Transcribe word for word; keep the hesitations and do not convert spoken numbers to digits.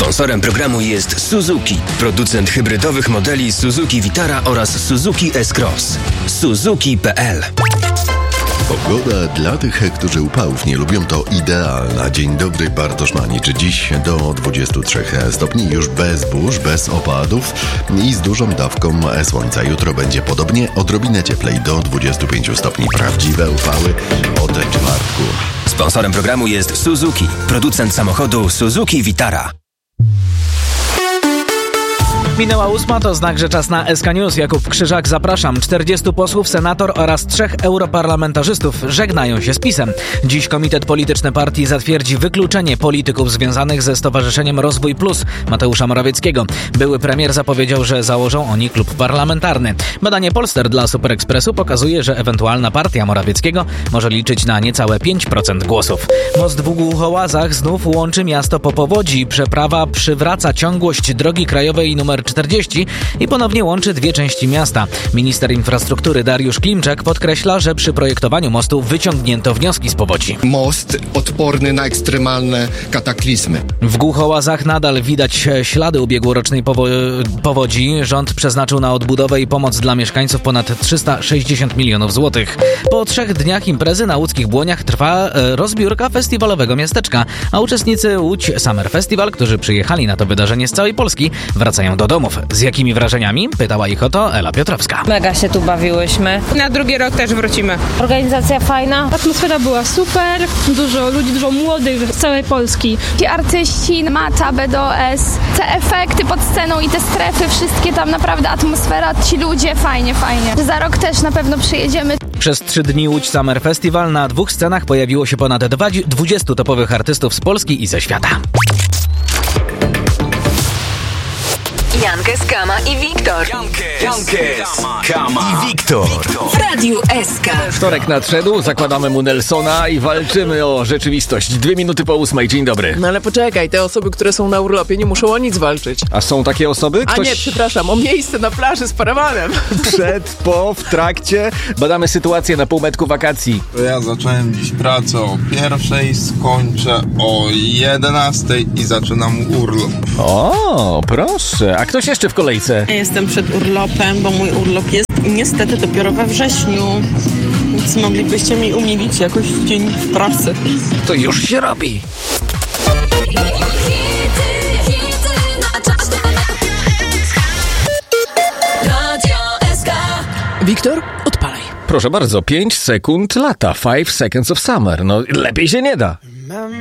Sponsorem programu jest Suzuki, producent hybrydowych modeli Suzuki Vitara oraz Suzuki S-Cross. Suzuki kropka p l. Pogoda dla tych, którzy upałów nie lubią, to idealna. Dzień dobry, Bartosz Manić. Dziś do dwudziestu trzech stopni, już bez burz, bez opadów i z dużą dawką słońca. Jutro będzie podobnie, odrobinę cieplej, do dwudziestu pięciu stopni. Prawdziwe upały od czwartku. Sponsorem programu jest Suzuki, producent samochodu Suzuki Vitara. Minęła ósma, to znak, że czas na S K News. Jakub Krzyżak, zapraszam. czterdziestu posłów, senator oraz trzech europarlamentarzystów żegnają się z PiS-em. Dziś Komitet Polityczny Partii zatwierdzi wykluczenie polityków związanych ze Stowarzyszeniem Rozwój Plus Mateusza Morawieckiego. Były premier zapowiedział, że założą oni klub parlamentarny. Badanie Polster dla Super Expressu pokazuje, że ewentualna partia Morawieckiego może liczyć na niecałe pięć procent głosów. Most w Głuchołazach znów łączy miasto po powodzi. Przeprawa przywraca ciągłość drogi krajowej nr czterdzieści i ponownie łączy dwie części miasta. Minister infrastruktury Dariusz Klimczak podkreśla, że przy projektowaniu mostu wyciągnięto wnioski z powodzi. Most odporny na ekstremalne kataklizmy. W Głuchołazach nadal widać ślady ubiegłorocznej powo- powodzi. Rząd przeznaczył na odbudowę i pomoc dla mieszkańców ponad trzysta sześćdziesiąt milionów złotych. Po trzech dniach imprezy na łódzkich Błoniach trwa e, rozbiórka festiwalowego miasteczka, a uczestnicy Łódź Summer Festival, którzy przyjechali na to wydarzenie z całej Polski, wracają do domów. Z jakimi wrażeniami? Pytała ich o to Ela Piotrowska. Mega się tu bawiłyśmy. Na drugi rok też wrócimy. Organizacja fajna. Atmosfera była super, dużo ludzi, dużo młodych z całej Polski. Ci artyści, Mata, B D O S, te efekty pod sceną i te strefy, wszystkie tam naprawdę atmosfera, ci ludzie, fajnie, fajnie. Za rok też na pewno przyjedziemy. Przez trzy dni Łódź Summer Festival na dwóch scenach pojawiło się ponad dwudziestu topowych artystów z Polski i ze świata. Jankes, Kama i Wiktor. Jankes, Kama i Wiktor. W Radiu S K. Wtorek nadszedł, zakładamy mu Nelsona i walczymy o rzeczywistość. Dwie minuty po ósmej, dzień dobry. No ale poczekaj, te osoby, które są na urlopie, nie muszą o nic walczyć. A są takie osoby? Ktoś... A nie, przepraszam, o miejsce na plaży z parawanem. Przed, po, w trakcie badamy sytuację na półmetku wakacji. Ja zacząłem dziś pracę o pierwszej, skończę o jedenastej i zaczynam urlop. O, proszę. A ktoś jeszcze w kolejce? Ja jestem przed urlopem, bo mój urlop jest niestety dopiero we wrześniu. Więc moglibyście mi umilić jakoś dzień w pracy. To już się robi. Wiktor, odpalaj. Proszę bardzo, pięć sekund lata. Five seconds of summer. No lepiej się nie da.